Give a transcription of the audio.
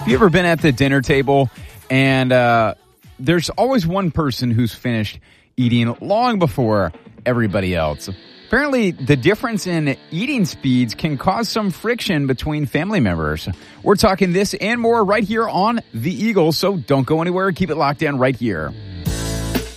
You ever been at the dinner table and there's always one person who's finished eating long before everybody else? Apparently, the difference in eating speeds can cause some friction between family members. We're talking this and more right here on The Eagle, so don't go anywhere. Keep it locked in right here.